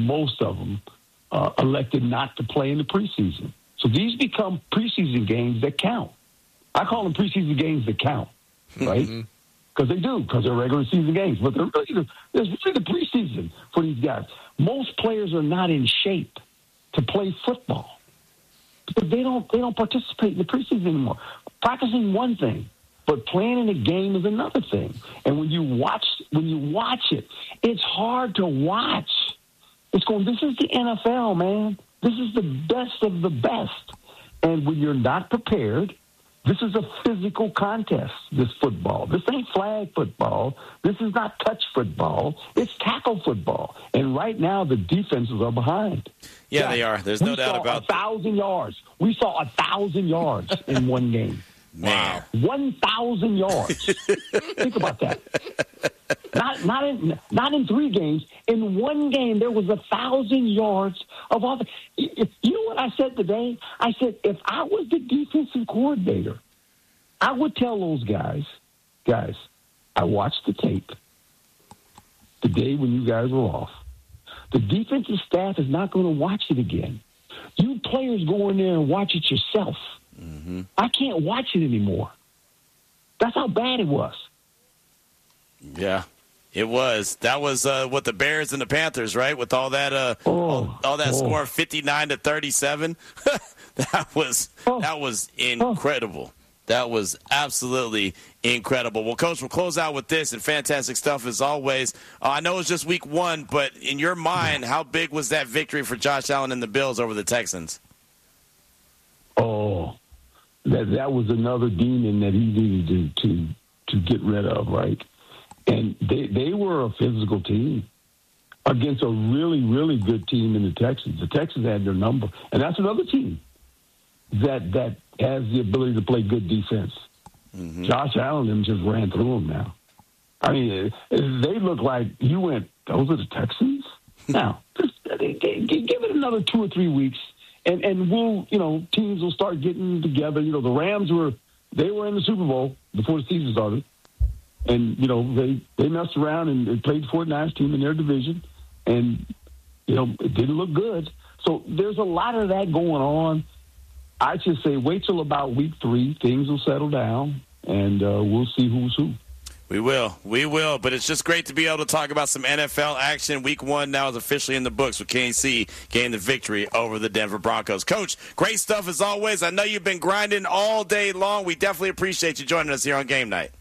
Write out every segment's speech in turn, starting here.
most of them elected not to play in the preseason. So these become preseason games that count. I call them preseason games that count, right? Because they do, because they're regular season games. But there's really the preseason for these guys. Most players are not in shape to play football because they don't participate in the preseason anymore. Practicing one thing, but playing in a game is another thing. And when you watch it, it's hard to watch. This is the NFL, man. This is the best of the best. And when you're not prepared, this is a physical contest, this football. This ain't flag football. This is not touch football. It's tackle football. And right now, the defenses are behind. Yeah, they are. There's no doubt about that. 1,000 yards. We saw 1,000 yards in one game. Wow. 1,000 yards. Think about that. Not in 3 games. In one game, there was 1,000 yards of offense. You know what I said today? I said, if I was the defensive coordinator, I would tell those guys, I watched the tape the day when you guys were off. The defensive staff is not going to watch it again. You players go in there and watch it yourself. Mm-hmm. I can't watch it anymore. That's how bad it was. Yeah, it was. That was what the Bears and the Panthers, right? With all that, all that score, 59-37. That was incredible. That was absolutely incredible. Well, Coach, we'll close out with this, and fantastic stuff as always. I know it's just week 1, but in your mind, how big was that victory for Josh Allen and the Bills over the Texans? Oh, that was another demon that he needed to get rid of, right? And they were a physical team against a really, really good team in the Texans. The Texans had their number. And that's another team that has the ability to play good defense. Mm-hmm. Josh Allen and them just ran through them now. I mean, they look like you went, those are the Texans? Now, just give it another 2 or 3 weeks, and we'll, teams will start getting together. The Rams were in the Super Bowl before the season started. And, they messed around and played the 49ers team in their division. And, it didn't look good. So there's a lot of that going on. I just say wait till about week 3. Things will settle down, and we'll see who's who. We will. But it's just great to be able to talk about some NFL action. Week 1 now is officially in the books with KC getting the victory over the Denver Broncos. Coach, great stuff as always. I know you've been grinding all day long. We definitely appreciate you joining us here on Game Night.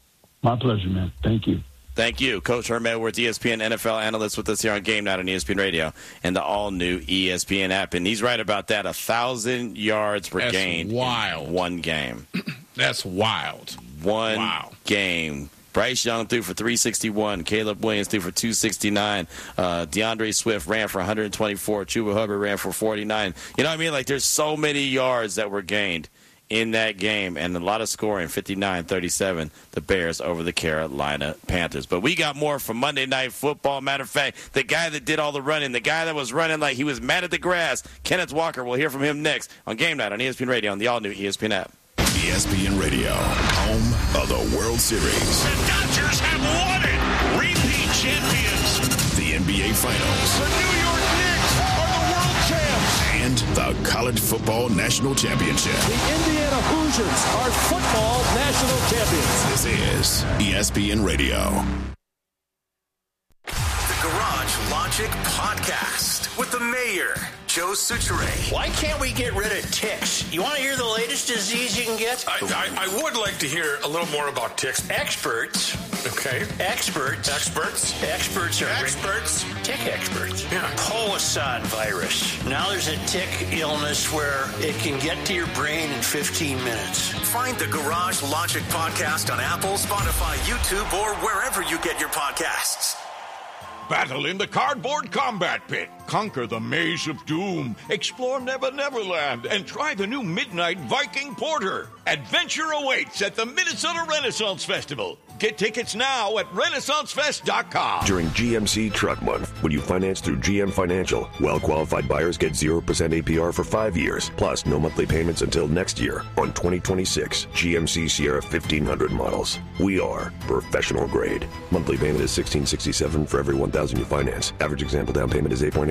My pleasure, man. Thank you. Thank you. Coach Herm Edwards, ESPN NFL analyst with us here on Game Night on ESPN Radio and the all-new ESPN app. And he's right about that, 1,000 yards per game. That's wild. In one game. That's wild. One game. Bryce Young threw for 361. Caleb Williams threw for 269. DeAndre Swift ran for 124. Chuba Hubbard ran for 49. You know what I mean? Like, there's so many yards that were gained in that game, and a lot of scoring, 59-37, the Bears over the Carolina Panthers. But we got more from Monday Night Football. Matter of fact, the guy that did all the running, the guy that was running like he was mad at the grass, Kenneth Walker, we'll hear from him next on Game Night on ESPN Radio on the all-new ESPN app. ESPN Radio, home of the World Series. The Dodgers have won it! Repeat champions! The NBA Finals. The New York Knicks are the world champs! And the College Football National Championship. The Indiana Hoosiers are football national champions. This is ESPN Radio. The Garage Logic Podcast with the mayor, Joe Suchere. Why can't we get rid of ticks? You want to hear the latest disease you can get? I would like to hear a little more about ticks. Experts. Okay. Experts are tick experts. Yeah. Poisson virus. Now there's a tick illness where it can get to your brain in 15 minutes. Find the Garage Logic Podcast on Apple, Spotify, YouTube, or wherever you get your podcasts. Battle in the cardboard combat pit. Conquer the maze of doom. Explore Never Neverland and try the new Midnight Viking Porter. Adventure awaits at the Minnesota Renaissance Festival. Get tickets now at RenaissanceFest.com. During GMC Truck Month, when you finance through GM Financial, well-qualified buyers get 0% APR for 5 years, plus no monthly payments until next year on 2026 GMC Sierra 1500 models. We are professional grade. Monthly payment is $1,667 for every $1,000 you finance. Average example down payment is 8.8%.